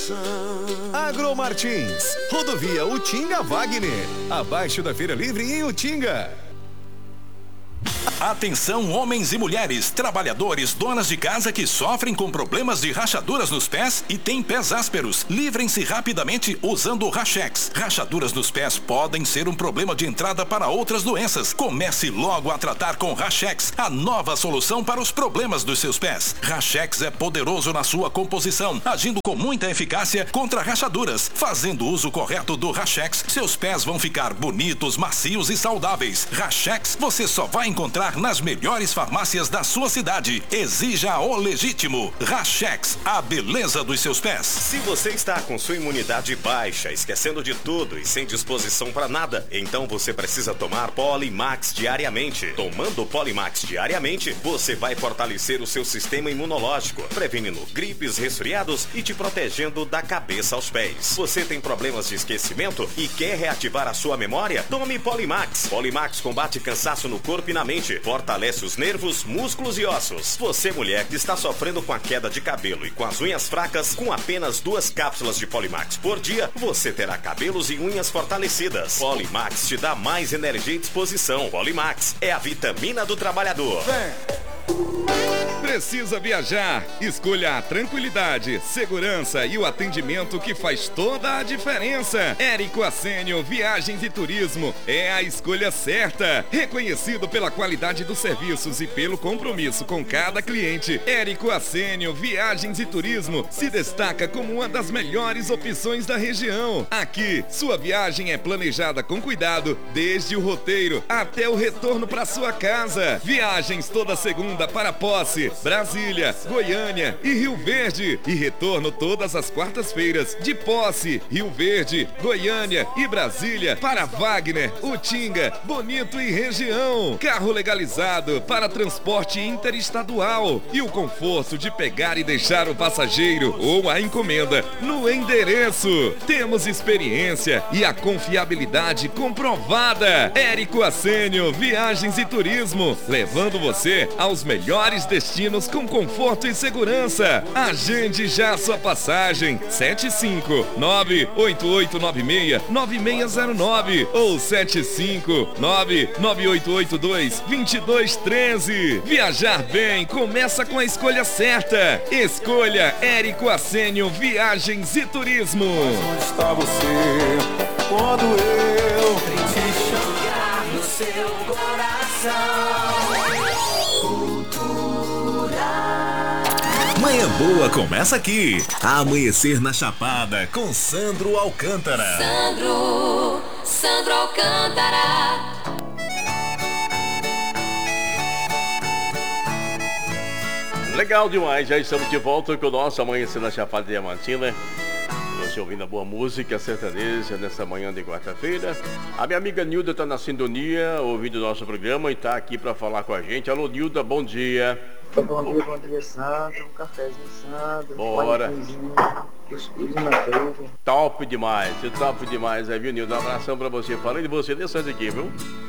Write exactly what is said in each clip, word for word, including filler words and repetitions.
Agromartins, rodovia Utinga Wagner, abaixo da Feira Livre em Utinga. Atenção, homens e mulheres, trabalhadores, donas de casa que sofrem com problemas de rachaduras nos pés e têm pés ásperos. Livrem-se rapidamente usando o Rachex. Rachaduras nos pés podem ser um problema de entrada para outras doenças. Comece logo a tratar com Rachex, a nova solução para os problemas dos seus pés. Rachex é poderoso na sua composição, agindo com muita eficácia contra rachaduras. Fazendo uso correto do Rachex, seus pés vão ficar bonitos, macios e saudáveis. Rachex você só vai encontrar nas melhores farmácias da sua cidade. Exija o legítimo. Rachex, a beleza dos seus pés. Se você está com sua imunidade baixa, esquecendo de tudo e sem disposição para nada, então você precisa tomar Polimax diariamente. Tomando Polimax diariamente, você vai fortalecer o seu sistema imunológico, prevenindo gripes, resfriados e te protegendo da cabeça aos pés. Você tem problemas de esquecimento e quer reativar a sua memória? Tome Polimax. Polimax combate cansaço no corpo e na mente, fortalece os nervos, músculos e ossos. Você, mulher que está sofrendo com a queda de cabelo e com as unhas fracas, com apenas duas cápsulas de Polimax por dia, você terá cabelos e unhas fortalecidas. Polimax te dá mais energia e disposição. Polimax é a vitamina do trabalhador. Vem. Precisa viajar? Escolha a tranquilidade, segurança e o atendimento que faz toda a diferença. Érico Assênio Viagens e Turismo é a escolha certa. Reconhecido pela qualidade dos serviços e pelo compromisso com cada cliente, Érico Assênio Viagens e Turismo se destaca como uma das melhores opções da região. Aqui, sua viagem é planejada com cuidado, desde o roteiro até o retorno para sua casa. Viagens toda segunda para Posse, Brasília, Goiânia e Rio Verde. E retorno todas as quartas-feiras de Posse, Rio Verde, Goiânia e Brasília para Wagner, Utinga, Bonito e região. Carro legalizado para transporte interestadual e o conforto de pegar e deixar o passageiro ou a encomenda no endereço. Temos experiência e a confiabilidade comprovada. Érico Assênio Viagens e Turismo, levando você aos melhores destinos com conforto e segurança. Agende já sua passagem. sete cinco nove oito oito nove seis nove seis zero nove ou sete cinco nove nove oito oito dois dois dois um três. Viajar bem começa com a escolha certa. Escolha Érico Assênio Viagens e Turismo. Onde está você quando eu tentei chegar no seu coração? Manhã Boa começa aqui. Amanhecer na Chapada com Sandro Alcântara. Sandro, Sandro Alcântara. Legal demais, já estamos de volta com o nosso Amanhecer na Chapada Diamantina. Você ouvindo a boa música sertaneja nessa manhã de quarta-feira. A minha amiga Nilda está na sintonia, ouvindo o nosso programa e está aqui para falar com a gente. Alô, Nilda, bom dia. Bom dia, bom dia, Sandro. Um cafezinho, Sandro. Bora. Um top demais, top demais aí, viu, Nilda? Um abração pra você. Falei de você dessa aqui, viu?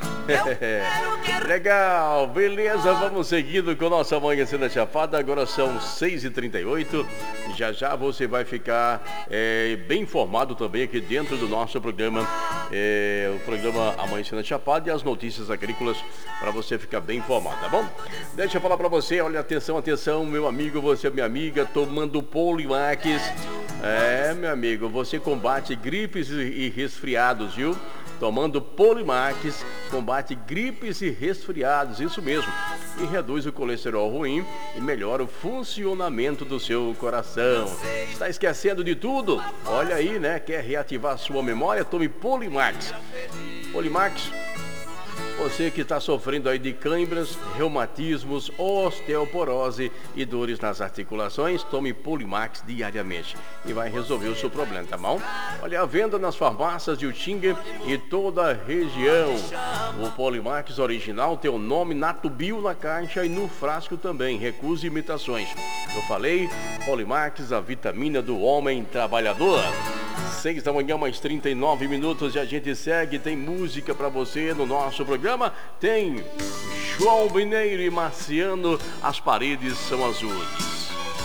Legal, beleza, vamos seguindo com nossa Amanhecer na Chapada. Agora são seis e trinta e oito. Já já você vai ficar é, bem informado também aqui dentro do nosso programa, é, o programa Amanhecer na Chapada e as notícias agrícolas, para você ficar bem informado, tá bom? Deixa eu falar pra você, olha, atenção, atenção, meu amigo, você, minha amiga, tomando Polimax. É, meu amigo, você combate gripes e resfriados, viu? Tomando Polimax, combate gripes e resfriados, isso mesmo. E reduz o colesterol ruim e melhora o funcionamento do seu coração. Está esquecendo de tudo? Olha aí, né? Quer reativar sua memória? Tome Polimax. Polimax. Você que está sofrendo aí de câimbras, reumatismos, osteoporose e dores nas articulações, tome Polimax diariamente e vai resolver o seu problema, tá bom? Olha, a venda nas farmácias de Utinga e toda a região. O Polimax original tem o nome Natubio na caixa e no frasco também. Recuse imitações. Eu falei, Polimax, a vitamina do homem trabalhador. seis da manhã, mais trinta e nove minutos e a gente segue. Tem música pra você no nosso programa. Tem João Mineiro e Marciano, As Paredes São Azuis.